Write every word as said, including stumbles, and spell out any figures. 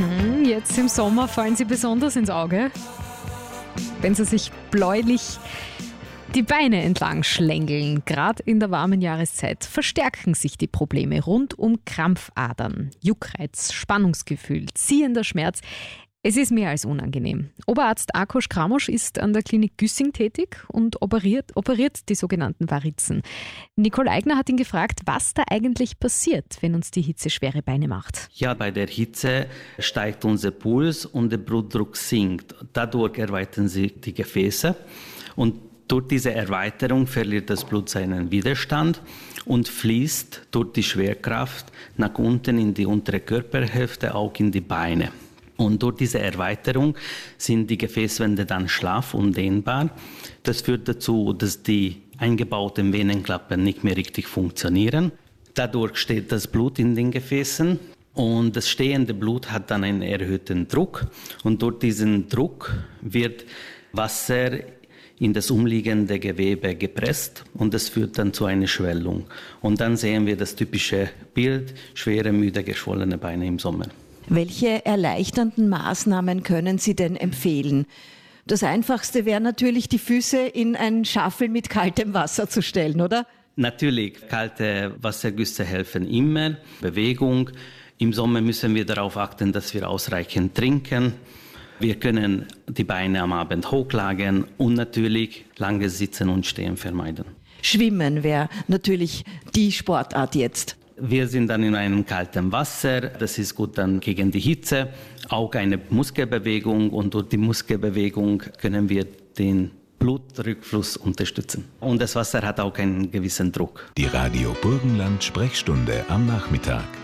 Mhm, jetzt im Sommer fallen sie besonders ins Auge, wenn sie sich bläulich die Beine entlang schlängeln. Gerade in der warmen Jahreszeit verstärken sich die Probleme rund um Krampfadern, Juckreiz, Spannungsgefühl, ziehender Schmerz. Es ist mehr als unangenehm. Oberarzt Ákos Kramosch ist an der Klinik Güssing tätig und operiert, operiert die sogenannten Varizen. Nicole Eigner hat ihn gefragt, was da eigentlich passiert, wenn uns die Hitze schwere Beine macht. Ja, bei der Hitze steigt unser Puls und der Blutdruck sinkt. Dadurch erweitern sich die Gefäße und durch diese Erweiterung verliert das Blut seinen Widerstand und fließt durch die Schwerkraft nach unten in die untere Körperhälfte, auch in die Beine. Und durch diese Erweiterung sind die Gefäßwände dann schlaff und dehnbar. Das führt dazu, dass die eingebauten Venenklappen nicht mehr richtig funktionieren. Dadurch steht das Blut in den Gefäßen und das stehende Blut hat dann einen erhöhten Druck. Und durch diesen Druck wird Wasser in das umliegende Gewebe gepresst und das führt dann zu einer Schwellung. Und dann sehen wir das typische Bild, schwere, müde, geschwollene Beine im Sommer. Welche erleichternden Maßnahmen können Sie denn empfehlen? Das Einfachste wäre natürlich, die Füße in ein Schafel mit kaltem Wasser zu stellen, oder? Natürlich, kalte Wassergüsse helfen immer. Bewegung. Im Sommer müssen wir darauf achten, dass wir ausreichend trinken. Wir können die Beine am Abend hochlagern und natürlich lange Sitzen und Stehen vermeiden. Schwimmen wäre natürlich die Sportart jetzt. Wir sind dann in einem kalten Wasser, das ist gut dann gegen die Hitze, auch eine Muskelbewegung und durch die Muskelbewegung können wir den Blutrückfluss unterstützen. Und das Wasser hat auch einen gewissen Druck. Die Radio Burgenland Sprechstunde am Nachmittag.